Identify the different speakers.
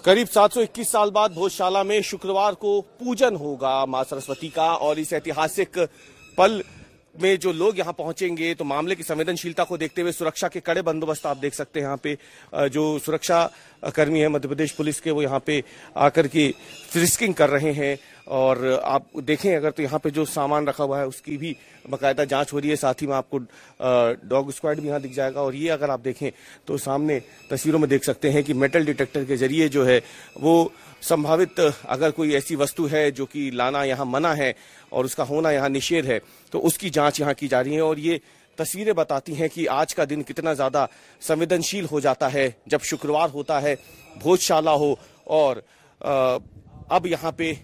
Speaker 1: करीब 721 साल बाद भोजशाला में शुक्रवार को पूजन होगा मां सरस्वती का। और इस ऐतिहासिक पल में जो लोग यहां पहुंचेंगे तो मामले की संवेदनशीलता को देखते हुए सुरक्षा के कड़े बंदोबस्त आप देख सकते हैं। यहाँ पे जो सुरक्षा कर्मी है मध्य प्रदेश पुलिस के, वो यहाँ पे आकर के फ्रिस्किंग कर रहे हैं। और आप देखें अगर तो यहाँ पे जो सामान रखा हुआ है उसकी भी बाकायदा जांच हो रही है। साथ ही में आपको डॉग स्क्वाड भी यहाँ दिख जाएगा। और ये अगर आप देखें तो सामने तस्वीरों में देख सकते हैं कि मेटल डिटेक्टर के जरिए जो है वो संभावित अगर कोई ऐसी वस्तु है जो कि लाना यहाँ मना है और उसका होना यहाँ निषेध है तो उसकी जांच यहाँ की जा रही है। और ये तस्वीरें बताती हैं कि आज का दिन कितना ज्यादा संवेदनशील हो जाता है जब शुक्रवार होता है, भोजशाला हो और अब यहाँ पे